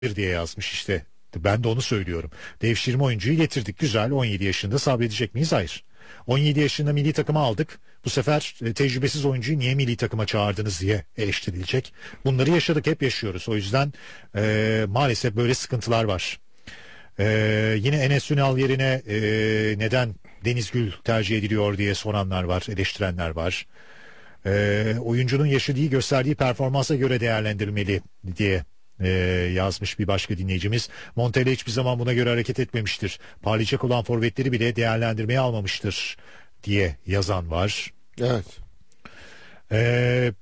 diye yazmış işte. Ben de onu söylüyorum. Devşirme oyuncuyu getirdik. Güzel. 17 yaşında sabredecek miyiz? Hayır. 17 yaşında milli takıma aldık. Bu sefer tecrübesiz oyuncuyu niye milli takıma çağırdınız diye eleştirilecek. Bunları yaşadık, hep yaşıyoruz. O yüzden maalesef böyle sıkıntılar var. Yine Enes Ünal yerine neden Deniz Gül tercih ediliyor diye soranlar var, eleştirenler var. Oyuncunun yaşı değil, gösterdiği performansa göre değerlendirmeli diye yazmış bir başka dinleyicimiz. Montella hiçbir zaman buna göre hareket etmemiştir. Parlayacak olan forvetleri bile değerlendirmeye almamıştır diye yazan var. Evet. Ee,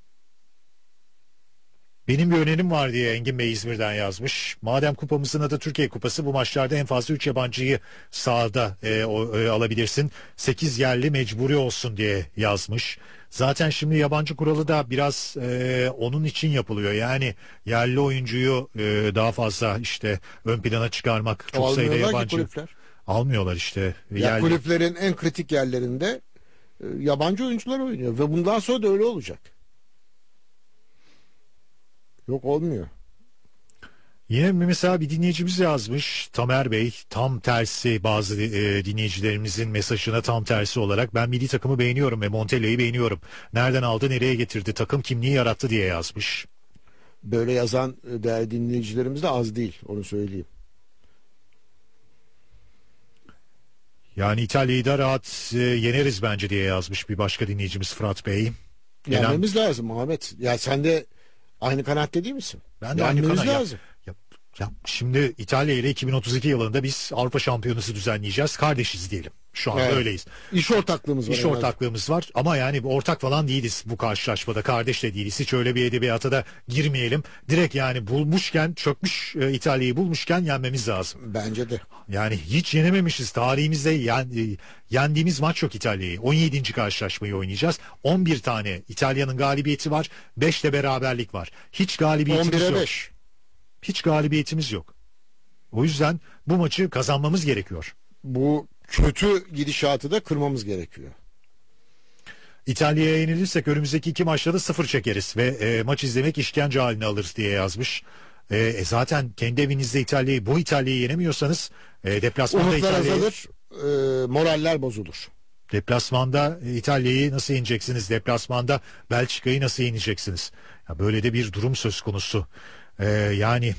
Benim bir önerim var diye Engin Bey İzmir'den yazmış. Madem kupamızın adı Türkiye Kupası, bu maçlarda en fazla 3 yabancıyı sahada alabilirsin. 8 yerli mecburi olsun diye yazmış. Zaten şimdi yabancı kuralı da biraz onun için yapılıyor. Yani yerli oyuncuyu daha fazla işte ön plana çıkarmak. Çok sayıda yabancı kulüpler. Almıyorlar işte. Ya kulüplerin en kritik yerlerinde yabancı oyuncular oynuyor ve bundan sonra da öyle olacak. Yok, olmuyor. Yine mesela bir dinleyicimiz yazmış, Tamer Bey, tam tersi bazı dinleyicilerimizin mesajına tam tersi olarak ben milli takımı beğeniyorum ve Montella'yı beğeniyorum. Nereden aldı, nereye getirdi, takım kimliği yarattı diye yazmış. Böyle yazan değerli dinleyicilerimiz de az değil, onu söyleyeyim. Yani İtalya'yı da rahat yeneriz bence diye yazmış bir başka dinleyicimiz Fırat Bey. Yenmemiz lazım Ahmet. Ya sen de aynı kanatta değil misin? Ben de aynı kanat lazım. Şimdi İtalya ile 2032 yılında biz Avrupa Şampiyonası düzenleyeceğiz. Kardeşiz diyelim. Şu anda öyleyiz. İş ortaklığımız var. İş ortaklığımız var ama yani ortak falan değiliz bu karşılaşmada. Kardeş de değiliz. Hiç öyle bir edebiyata da girmeyelim. Direkt yani bulmuşken, çökmüş İtalya'yı bulmuşken yenmemiz lazım. Bence de. Yani hiç yenememişiz. Tarihimizde yendiğimiz maç yok İtalya'yı. 17. karşılaşmayı oynayacağız. 11 tane İtalya'nın galibiyeti var. 5 de beraberlik var. Hiç galibiyetimiz yok. 5. Hiç galibiyetimiz yok. O yüzden bu maçı kazanmamız gerekiyor. Bu kötü gidişatı da kırmamız gerekiyor. İtalya'ya yenilirsek önümüzdeki 2 maçta da 0 çekeriz ve maç izlemek işkence haline alır diye yazmış. Zaten kendi evinizde bu İtalya'yı yenemiyorsanız deplasmanda umutlar azalır, moraller bozulur. Deplasmanda İtalya'yı nasıl yeneceksiniz? Deplasmanda Belçika'yı nasıl yeneceksiniz? Ya böyle de bir durum söz konusu. Yani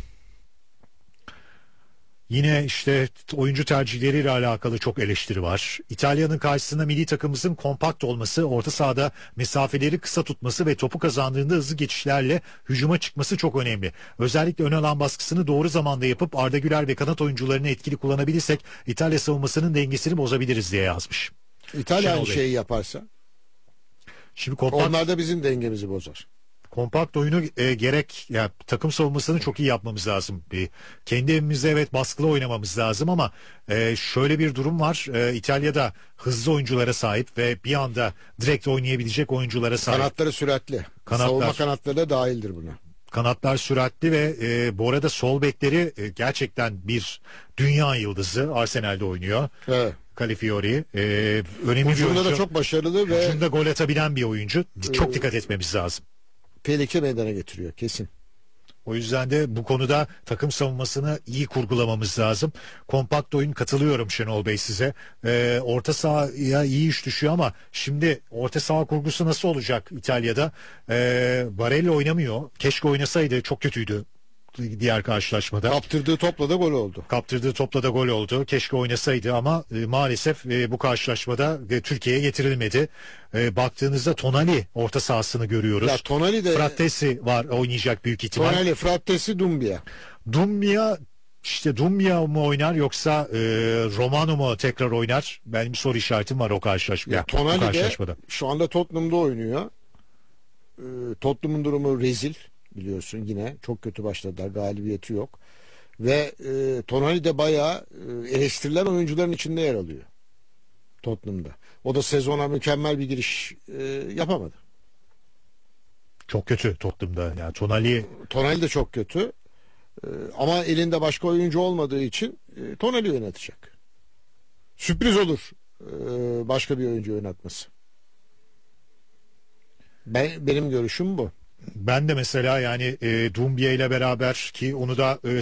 yine işte oyuncu tercihleriyle alakalı çok eleştiri var. İtalya'nın karşısında milli takımımızın kompakt olması, orta sahada mesafeleri kısa tutması ve topu kazandığında hızlı geçişlerle hücuma çıkması çok önemli. Özellikle ön alan baskısını doğru zamanda yapıp Arda Güler ve kanat oyuncularını etkili kullanabilirsek İtalya savunmasının dengesini bozabiliriz diye yazmış. İtalya aynı şeyi yaparsa şimdi onlar da bizim dengemizi bozar. Kompakt oyunu gerek yani takım savunmasını çok iyi yapmamız lazım. Kendi evimizde evet baskılı oynamamız lazım ama şöyle bir durum var. İtalya'da hızlı oyunculara sahip ve bir anda direkt oynayabilecek oyunculara sahip. Kanatları süratli. Savunma kanatları da dahildir buna. Kanatlar süratli ve bu arada sol bekleri gerçekten bir dünya yıldızı. Arsenal'de oynuyor. Evet. Calafiori. Önemli bir oyuncu. da çok başarılı ve ucunda gol atabilen bir oyuncu. Çok dikkat etmemiz lazım. Tehlike meydana getiriyor kesin. O yüzden de bu konuda takım savunmasını iyi kurgulamamız lazım. Kompakt oyun, katılıyorum Şenol Bey size. Orta sahaya iyi iş düşüyor ama şimdi orta saha kurgusu nasıl olacak İtalya'da? Barella oynamıyor. Keşke oynasaydı, çok kötüydü diğer karşılaşmada. Kaptırdığı topla da gol oldu. Keşke oynasaydı ama maalesef bu karşılaşmada Türkiye'ye getirilmedi. Baktığınızda Tonali orta sahasını görüyoruz. Ya Tonali de Frattesi var, oynayacak büyük ihtimal. Tonali, Frattesi, Dumbia mı oynar yoksa Romano mu tekrar oynar? Benim bir soru işaretim var o karşılaşmada. Tonali de şu anda Tottenham'da oynuyor. Tottenham'ın durumu rezil. Biliyorsun yine çok kötü başladılar, galibiyeti yok ve Tonali de bayağı eleştirilen oyuncuların içinde yer alıyor Tottenham'da. O da sezona mükemmel bir giriş yapamadı. Çok kötü Tottenham'da. Yani Tonali de çok kötü ama elinde başka oyuncu olmadığı için Tonali oynatacak. Sürpriz olur başka bir oyuncu oynatması. Benim görüşüm bu. Ben de mesela yani Doumbia ile beraber ki onu da